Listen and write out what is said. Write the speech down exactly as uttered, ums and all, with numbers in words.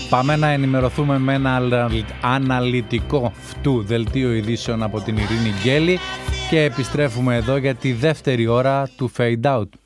Πάμε να ενημερωθούμε με ένα αναλυτικό φτού δελτίο ειδήσεων από την Ειρήνη Γκέλη και επιστρέφουμε εδώ για τη δεύτερη ώρα του Fade Out.